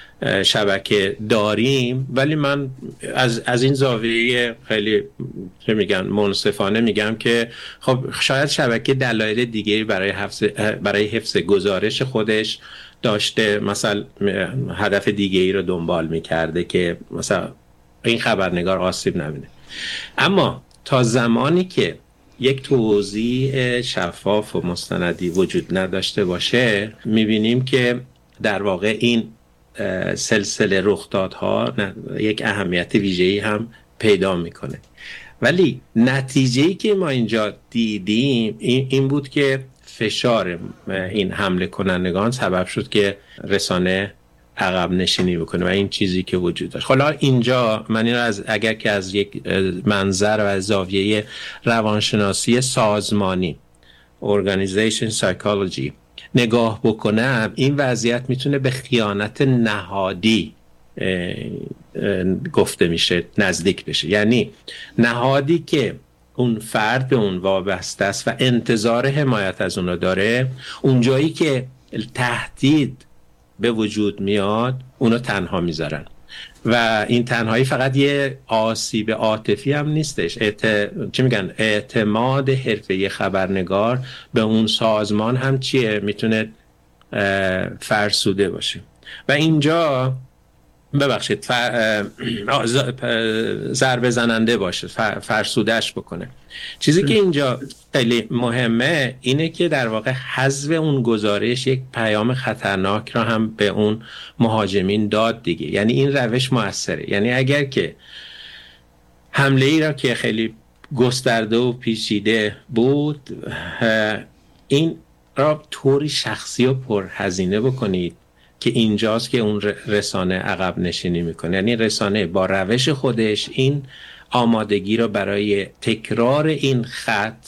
شبکه داریم، ولی من از این زاویه خیلی چه میگن منصفانه میگم که خب شاید شبکه دلایل دیگه برای حفظ گزارش خودش داشته، مثلا هدف دیگه ای رو دنبال میکرده که مثلا این خبرنگار آسیب نبینه. اما تا زمانی که یک توضیح شفاف و مستندی وجود نداشته باشه، میبینیم که در واقع این سلسله رخدادها یک اهمیت ویژه‌ای هم پیدا میکنه. ولی نتیجه‌ای که ما اینجا دیدیم این بود که فشار این حمله کنندگان سبب شد که رسانه عقب نشینی بکنه و این چیزی که وجود داشت. حالا اینجا من این رو اگر که از یک منظر و از زاویه روانشناسی سازمانی Organization Psychology نگاه بکنم، این وضعیت میتونه به خیانت نهادی گفته میشه، نزدیک بشه. یعنی نهادی که اون فرد به اون وابسته است و انتظار حمایت از اون رو داره، اون جایی که تهدید به وجود میاد اونو تنها میذارن و این تنهایی فقط یه آسیب عاطفی هم نیستش، چی میگن اعتماد حرفه‌ای خبرنگار به اون سازمان هم چیه، میتونه فرسوده باشه و اینجا ببخشید ضربه زننده باشه، فرسودش بکنه. چیزی که اینجا خیلی مهمه اینه که در واقع حذف اون گزارش یک پیام خطرناک را هم به اون مهاجمین داد دیگه. یعنی این روش موثره. یعنی اگر که حمله ای را که خیلی گسترده و پیچیده بود، این را طوری شخصی و پرهزینه بکنید که اینجاست که اون رسانه عقب نشینی میکنه. یعنی رسانه با روش خودش این آمادگی را برای تکرار این خط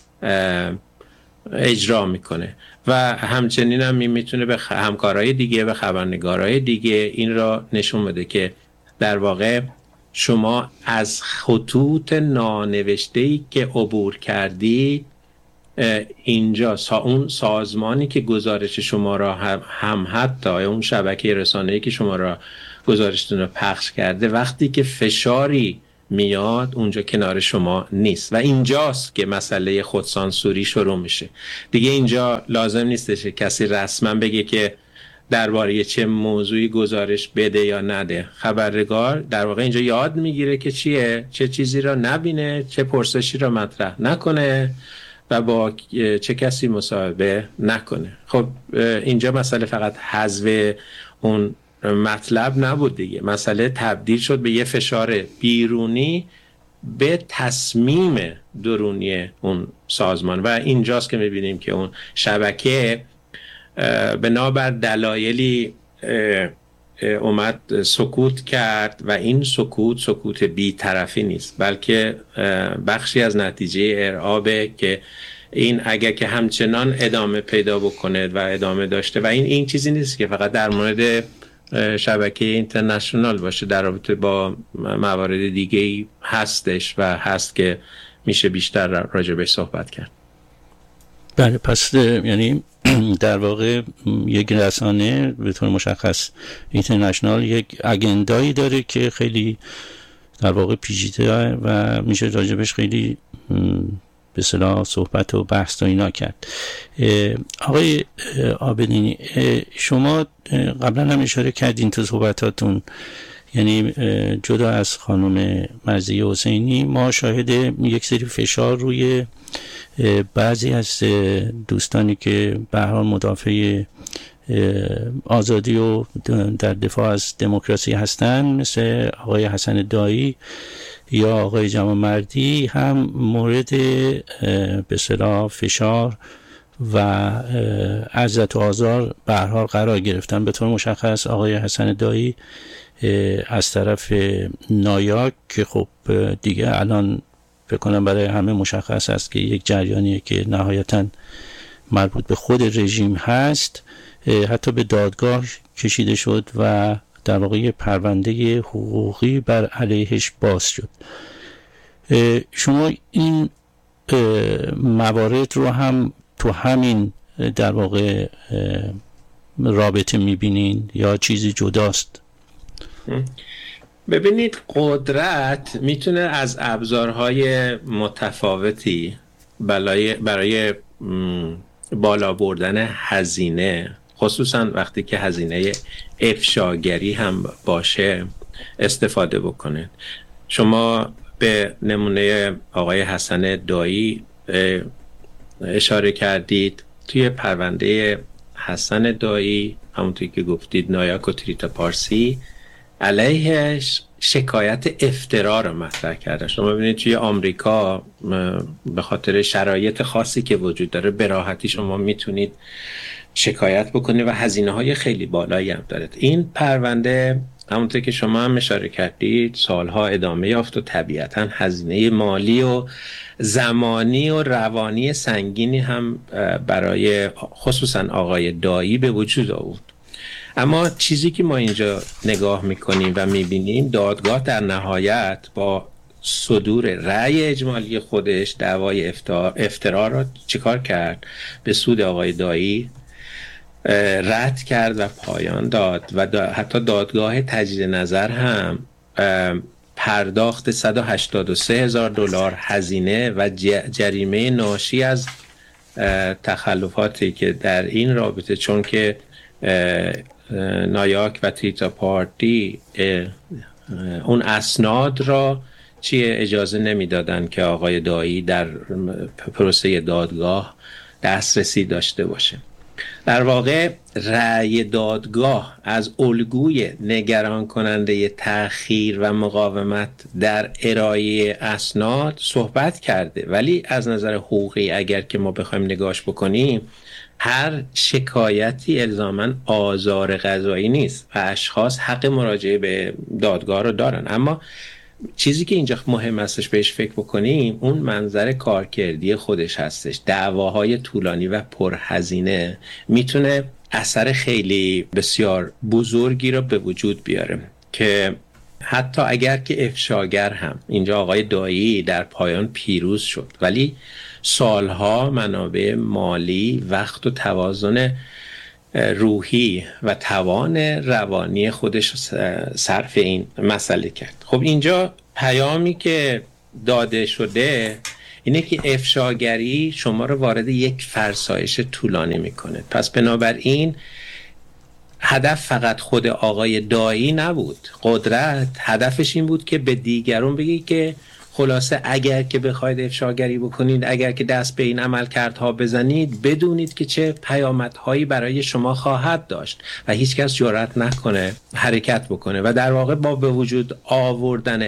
اجرا میکنه و همچنین هم میتونه به همکارای دیگه و خبرنگارای دیگه این را نشون بده که در واقع شما از خطوط نانوشته‌ای که عبور کردید، اینجا اون سازمانی که گزارش شما را هم حتی اون شبکه رسانه‌ای که شما را گزارشتون رو پخش کرده، وقتی که فشاری میاد اونجا کنار شما نیست و اینجاست که مسئله خودسانسوری شروع میشه دیگه. اینجا لازم نیستش کسی رسما بگه که درباره چه موضوعی گزارش بده یا نده. خبرنگار در واقع اینجا یاد میگیره که چه چیزی را نبینه، چه پرسشی را مطرح نکنه و با چه کسی مصاحبه نکنه. خب اینجا مسئله فقط حذف اون مطلب نبود دیگه، مسئله تبدیل شد به یه فشار بیرونی به تصمیم درونی اون سازمان و اینجاست که میبینیم که اون شبکه بنابر دلایلی اومد سکوت کرد و این سکوت بی‌طرفی نیست، بلکه بخشی از نتیجه ارعابه که این اگر که همچنان ادامه پیدا بکنه و ادامه داشته و این چیزی نیست که فقط در مورد شبکه اینترنشنال باشه، در رابطه با موارد دیگه‌ای هستش و هست که میشه بیشتر راجع بهش صحبت کرد. بله، پس یعنی در واقع یک رسانه به طور مشخص اینترنشنال یک اجندایی داره که خیلی در واقع پیچیده و میشه راجبش خیلی به اصطلاح صحبت و بحث و اینا کرد. آقای عابدینی، شما قبلا هم اشاره کردین تو صحبتاتون، یعنی جدا از خانم مرضیه حسینی ما شاهد یک سری فشار روی بعضی از دوستانی که به هر حال مدافع آزادی و در دفاع از دموکراسی هستن، مثل آقای حسن دایی یا آقای جوانمردی، هم مورد به اصطلاح فشار و اذیت و آزار به هر حال قرار گرفتن. به طور مشخص آقای حسن دایی از طرف نایاک که خب دیگه الان فکر کنم برای همه مشخص است که یک جریانیه که نهایتاً مربوط به خود رژیم هست، حتی به دادگاه کشیده شد و در واقع پرونده حقوقی بر علیهش باز شد. شما این موارد رو هم تو همین در واقع رابطه میبینین یا چیزی جداست؟ ببینید، قدرت میتونه از ابزارهای متفاوتی برای بالا بردن هزینه، خصوصا وقتی که هزینه افشاگری هم باشه، استفاده بکنه. شما به نمونه آقای حسن دایی اشاره کردید. توی پرونده حسن دایی همونطوری که گفتید نایاک و تریتا پارسی علیهش شکایت افترا رو مطرح کرده. شما ببینید توی آمریکا به خاطر شرایط خاصی که وجود داره به راحتی شما میتونید شکایت بکنید و هزینه‌های خیلی بالایی هم داره. این پرونده همونطور که شما هم اشاره کردید سالها ادامه یافت و طبیعتاً هزینه مالی و زمانی و روانی سنگینی هم برای خصوصاً آقای دایی به وجود آورد. اما چیزی که ما اینجا نگاه میکنیم و میبینیم، دادگاه در نهایت با صدور رأی اجمالی خودش دعوای افترا را چیکار کرد؟ به سود آقای دایی رد کرد و پایان داد و حتی دادگاه تجدید نظر هم پرداخت $183,000 هزینه و جریمه ناشی از تخلفاتی که در این رابطه، چون که نایاک و تریتا پارتی اون اسناد را اجازه نمیدادن که آقای دایی در پروسه دادگاه دسترسی داشته باشه. در واقع رأی دادگاه از الگوی نگران کننده تأخیر و مقاومت در ارائه اسناد صحبت کرده، ولی از نظر حقوقی اگر که ما بخوایم نگاش بکنیم، هر شکایتی الزاماً آزار قضایی نیست و اشخاص حق مراجعه به دادگاه رو دارن. اما چیزی که اینجا مهم هستش بهش فکر بکنیم اون منظر کارکردی خودش هستش. دعواهای طولانی و پرهزینه میتونه اثر خیلی بسیار بزرگی رو به وجود بیاره که حتی اگر که افشاگر هم، اینجا آقای دایی در پایان پیروز شد، ولی سالها منابع مالی، وقت و توازن روحی و توان روانی خودش صرف این مسئله کرد. خب اینجا پیامی که داده شده اینه که افشاگری شما رو وارد یک فرسایش طولانی میکنه. پس بنابراین هدف فقط خود آقای دایی نبود. قدرت هدفش این بود که به دیگران بگی که خلاصه اگر که بخواید افشاگری بکنید، اگر که دست به این عملکردها بزنید، بدونید که چه پیامدهایی برای شما خواهد داشت و هیچکس جرأت نکنه حرکت بکنه و در واقع با به وجود آوردن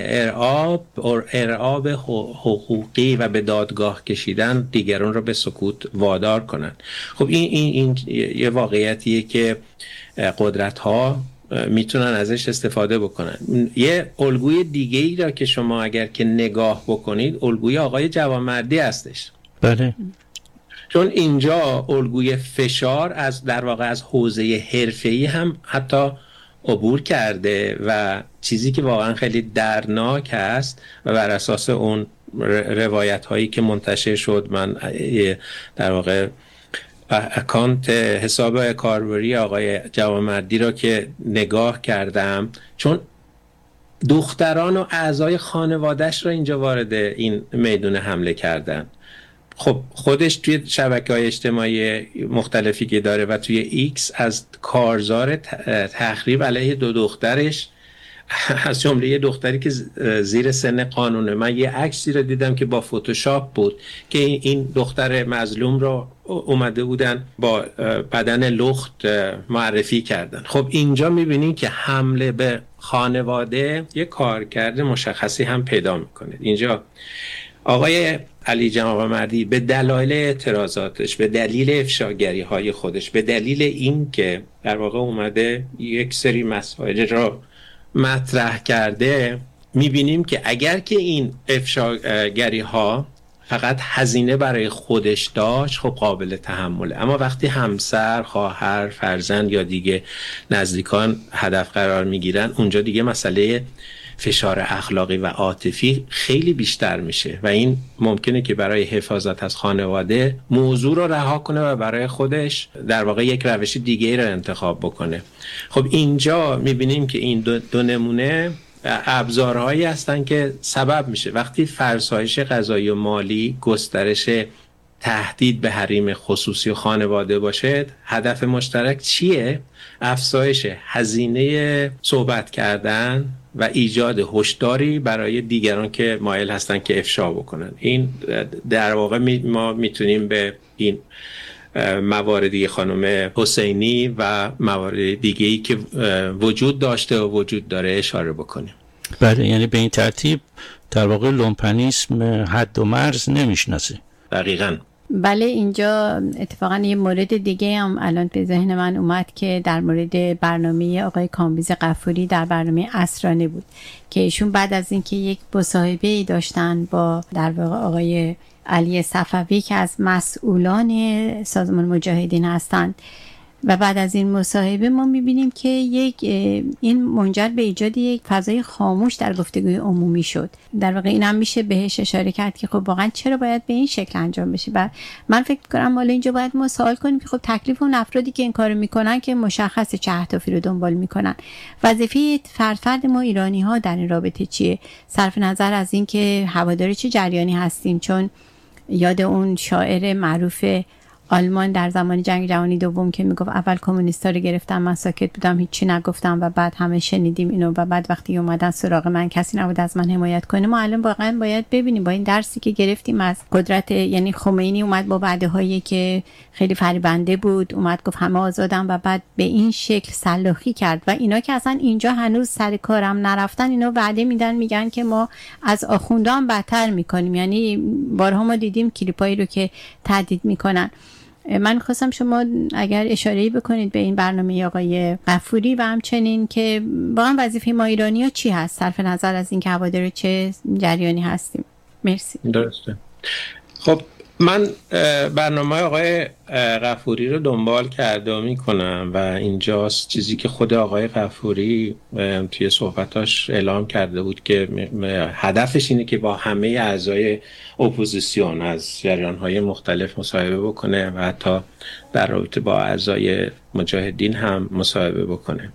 ارعاب حقوقی و به دادگاه کشیدن دیگران رو به سکوت وادار کنن. خب این یه واقعیتیه که قدرت ها میتونن ازش استفاده بکنن. یه الگوی دیگه ای را که شما اگر که نگاه بکنید، الگوی آقای جوانمردی هستش. بله. چون اینجا الگوی فشار از در واقع از حوزه حرفه‌ای هم حتی عبور کرده و چیزی که واقعا خیلی دردناک هست و بر اساس اون روایت هایی که منتشر شد، من در واقع اکانت حساب کاربری آقای جوانمردی را که نگاه کردم، چون دختران و اعضای خانوادهش را اینجا وارد این میدون حمله کردن. خب خودش توی شبکه‌های اجتماعی مختلفی که داره و توی ایکس از کارزار تخریب علیه 2 دخترش، از جمله یه دختری که زیر سن قانونه، من یه عکسی رو دیدم که با فتوشاپ بود که این دختر مظلوم رو اومده بودن با بدن لخت معرفی کردن. خب اینجا میبینید که حمله به خانواده یه کارکرد مشخصی هم پیدا میکنه. اینجا آقای علی جمع‌آقامردی به دلایل اعتراضاتش، به دلیل افشاگری های خودش، به دلیل این که در واقع اومده یک سری مسائل را مطرح کرده، میبینیم که اگر که این افشاگری ها فقط هزینه برای خودش داشت، خب قابل تحمله، اما وقتی همسر، خواهر، فرزند یا دیگه نزدیکان هدف قرار میگیرن، اونجا دیگه مسئله فشار اخلاقی و عاطفی خیلی بیشتر میشه و این ممکنه که برای حفاظت از خانواده موضوع رو رها کنه و برای خودش در واقع یک روش دیگه رو انتخاب بکنه. خب اینجا میبینیم که این دو نمونه ابزارهایی هستن که سبب میشه وقتی فرسایش قضایی و مالی، گسترش تهدید به حریم خصوصی و خانواده باشه، هدف مشترک چیه؟ افزایش هزینه صحبت کردن و ایجاد هشداری برای دیگران که مایل هستن که افشا بکنن. این در واقع ما میتونیم به این مواردی خانم حسینی و موارد دیگه‌ای که وجود داشته و وجود داره اشاره بکنیم. بله، یعنی به این ترتیب در واقع لومپنیسم حد و مرز نمیشناسه. دقیقاً. بله، اینجا اتفاقا یه مورد دیگه هم الان به ذهن من اومد که در مورد برنامه آقای کامبیز غفوری در برنامه عصرانه بود که ایشون بعد از اینکه یک مصاحبه داشتن با در واقع آقای علی صفوی که از مسئولان سازمان مجاهدین هستند و بعد از این مصاحبه ما میبینیم که این منجر به ایجاد یک فضای خاموش در گفتگوی عمومی شد. در واقع این هم میشه بهش اشاره کرد که خب واقعا چرا باید به این شکل انجام بشه. و من فکر کنم حالا اینجا باید ما سوال کنیم که خب تکلیف اون افرادی که این کارو میکنن که مشخصه چه اهدافی رو دنبال میکنن، وظیفه فرد ما ایرانی ها در این رابطه چیه، صرف نظر از این که هوادار چه جریانی هستیم. چون یاد اون شاعر معروف آلمان در زمان جنگ جهانی دوم که میگفت اول کمونیستا رو گرفتم، من ساکت بودم، هیچی نگفتم و بعد همه شنیدیم اینو و بعد وقتی اومدن سراغ من کسی نبود از من حمایت کنه. ما الان واقعا باید ببینیم با این درسی که گرفتیم از قدرت، یعنی خمینی اومد با وعده‌هایی که خیلی فریبنده بود، اومد گفت همه آزادن و بعد به این شکل سلاخی کرد و اینا که اصلا اینجا هنوز سر کارم نرفتن، اینا وعده میدن میگن که ما از آخوندا هم بدتر میکنیم. یعنی بارها ما دیدیم کلیپایی رو که تهدید میکنن. من خواستم شما اگر اشاره‌ای بکنید به این برنامه آقای غفوری و همچنین که واقعا وظیفه ما ایرانی‌ها چی هست صرف نظر از این که هوادار چه جریانی هستیم. مرسی. درسته. خب من برنامه آقای غفوری رو دنبال کرده و میکنم و اینجاست چیزی که خود آقای غفوری توی صحبتاش اعلام کرده بود که هدفش اینه که با همه اعضای اپوزیسیون از جریان‌های مختلف مصاحبه بکنه و حتی در رابطه با اعضای مجاهدین هم مصاحبه بکنه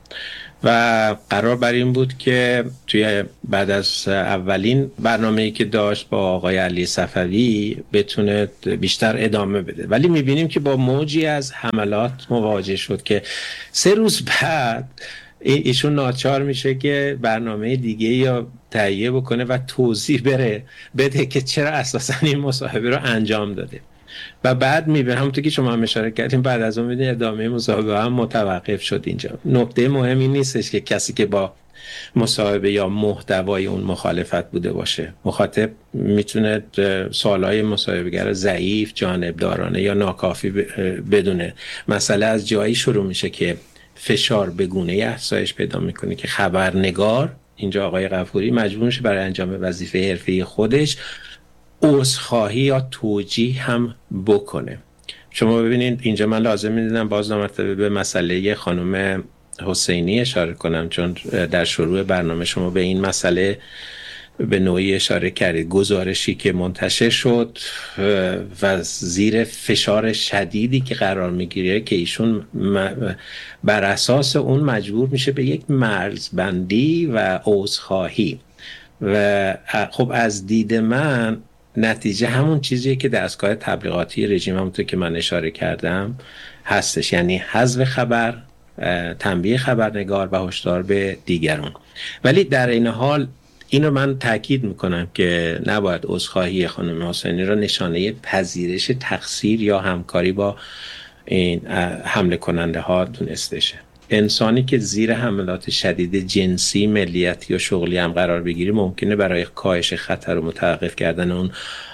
و قرار بر این بود که توی بعد از اولین برنامه‌ای که داشت با آقای علی صفوی بتونه بیشتر ادامه بده، ولی میبینیم که با موجی از حملات مواجه شد که 3 روز بعد ایشون ناچار میشه که برنامه دیگه یا تهیه بکنه و توضیح بده که چرا اساسا این مصاحبه رو انجام داده و بعد میبینیم همونطور که شما هم اشاره کردیم بعد از اون میبینیم ادامه مصاحبه هم متوقف شد. اینجا نکته مهمی نیستش که کسی که با مصاحبه یا محتوای اون مخالفت بوده باشه. مخاطب میتونه سوالای مصاحبه‌گر ضعیف، جانبدارانه یا ناکافی بدونه. مسئله از جایی شروع میشه که فشار به گونه‌ای افزایش پیدا میکنه که خبرنگار، اینجا آقای غفوری، مجبور میشه برای انجام وظیفه حرفه‌ای خودش عذرخواهی یا توجیه هم بکنه. شما ببینید اینجا من لازم می‌دیدم باز مرتبه به مسئله خانم حسینی اشاره کنم، چون در شروع برنامه شما به این مسئله به نوعی اشاره کردید، گزارشی که منتشر شد و زیر فشار شدیدی که قرار میگیره که ایشون بر اساس اون مجبور میشه به یک مرزبندی و عذرخواهی و خب از دید من نتیجه همون چیزیه که دستگاه تبلیغاتی رژیم همونطور که من اشاره کردم هستش، یعنی حذف خبر، تنبیه خبرنگار و هشدار به دیگران. ولی در این حال اینو من تاکید میکنم که نباید عذرخواهی خانم حسینی را نشانه پذیرش تقصیر یا همکاری با این حمله کننده ها دونسته شه. انسانی که زیر حملات شدید جنسی، ملیتی و شغلی هم قرار بگیری ممکنه برای کاهش خطر و متوقف کردن اون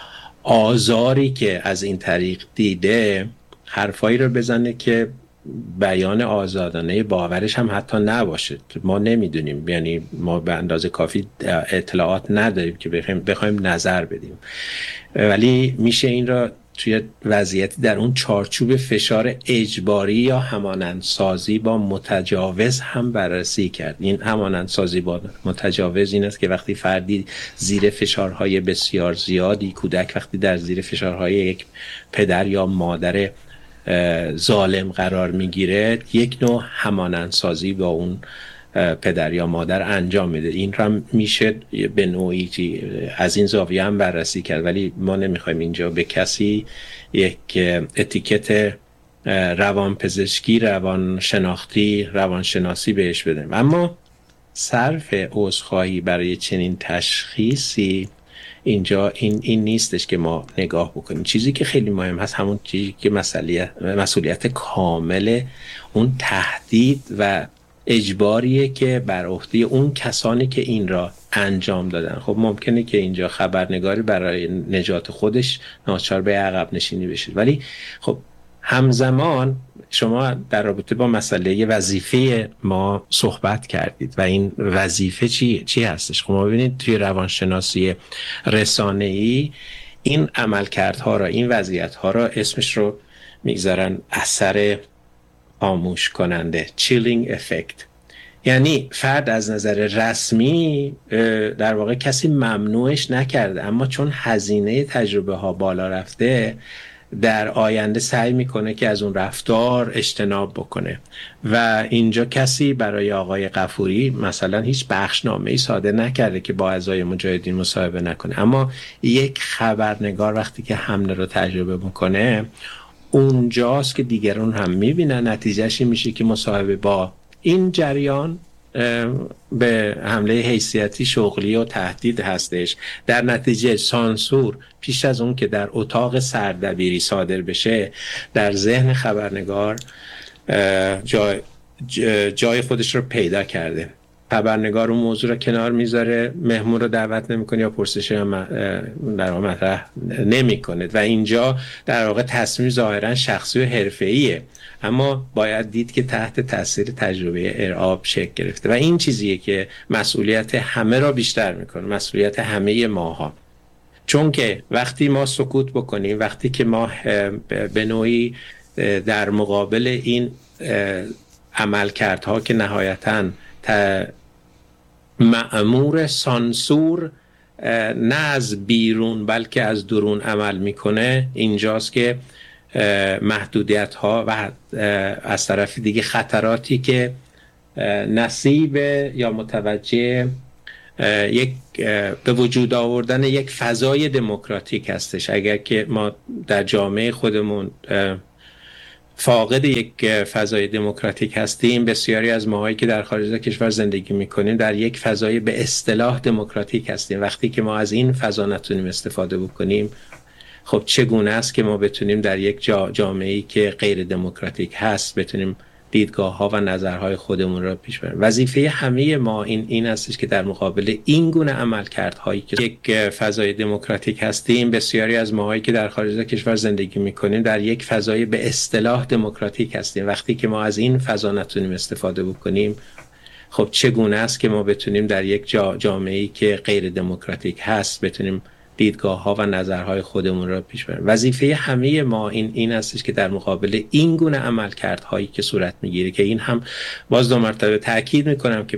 آزاری که از این طریق دیده حرفایی رو بزنه که بیان آزادانه باورش هم حتی نباشه. ما نمیدونیم، یعنی ما به اندازه کافی اطلاعات نداریم که بخوایم نظر بدیم، ولی میشه این را توی وضعیتی در اون چارچوب فشار اجباری یا همانندسازی با متجاوز هم بررسی کرد. این همانندسازی با متجاوز این است که وقتی فردی زیر فشارهای بسیار زیادی، کودک وقتی در زیر فشارهای یک پدر یا مادر ظالم قرار میگیره، یک نوع همانندسازی با اون پدر یا مادر انجام میده. این را میشه به نوعی از این زاویه هم بررسی کرد، ولی ما نمیخوایم اینجا به کسی یک اتیکت روانپزشکی، روانشناختی، روانشناسی بهش بدیم. اما صرف عذرخواهی برای چنین تشخیصی اینجا این نیستش که ما نگاه بکنیم. چیزی که خیلی مهم هست همون چیزی که مسئولیت کامل اون تهدید و اجباریه که بر عهده اون کسانی که این را انجام دادن. خب ممکنه که اینجا خبرنگاری برای نجات خودش ناچار به عقب نشینی بشه، ولی خب همزمان شما در رابطه با مسئله وظیفه ما صحبت کردید و این وظیفه چی هستش؟ خب ما ببینید توی روانشناسی رسانه‌ای این عملکردها را، این وضعیت‌ها را اسمش رو میگذارن اثر خاموش کننده، chilling effect. یعنی فرد از نظر رسمی در واقع کسی ممنوعش نکرده، اما چون هزینه تجربه ها بالا رفته در آینده سعی میکنه که از اون رفتار اجتناب بکنه. و اینجا کسی برای آقای غفوری مثلا هیچ بخشنامه‌ای صادر نکرده که با اعضای مجاهدین مصاحبه نکنه، اما یک خبرنگار وقتی که حمله رو تجربه میکنه اونجاست که دیگران هم میبینن، نتیجهش میشه که مصاحبه با این جریان به حمله حیثیتی، شغلی و تهدید هستش. در نتیجه سانسور پیش از اون که در اتاق سردبیری صادر بشه در ذهن خبرنگار جای خودش رو پیدا کرده. خبرنگار اون موضوع رو کنار میذاره، مهمون رو دعوت نمیکنه یا پرسش در مطرح نمیکنه و اینجا در واقع تصمیم ظاهرا شخصی و حرفه‌ایه، اما باید دید که تحت تاثیر تجربه ارعاب شکل گرفته و این چیزیه که مسئولیت همه را بیشتر میکنه، مسئولیت همه ماها. چون که وقتی ما سکوت بکنیم، وقتی که ما به نوعی در مقابل این عملکردها که نهایتاً مأمور سانسور نه از بیرون بلکه از درون عمل میکنه، اینجاست که محدودیت ها و از طرف دیگه خطراتی که نصیب یا متوجه یک به وجود آوردن یک فضای دموکراتیک هستش. اگر که ما در جامعه خودمون فاقد یک فضای دموکراتیک هستیم، بسیاری از ماهایی که در خارج از کشور زندگی میکنیم در یک فضای به اصطلاح دموکراتیک هستیم. وقتی که ما از این فضا نتونیم استفاده بکنیم، خب چگونه است که ما بتونیم در یک جامعه‌ای که غیر دموکراتیک هست بتونیم دیدگاه‌ها و نظرهای خودمون را پیش بریم؟ وظیفه همه ما این هستش که در مقابل این گونه عملکردهایی که یک فضای دموکراتیک هستیم، بسیاری از ماهایی که در خارج از کشور زندگی می‌کنیم در یک فضای به اصطلاح دموکراتیک هستیم. وقتی که ما از این فضا نتونیم استفاده بکنیم، خب چگونه است که ما بتونیم در یک جامعه‌ای که غیر دموکراتیک هست بتونیم دیدگاه‌ها و نظرهای خودمون را پیش بریم؟ وظیفه همه ما این هستش که در مقابل این گونه عملکردهایی که صورت میگیره، که این هم باز دو مرتبه تاکید میکنم که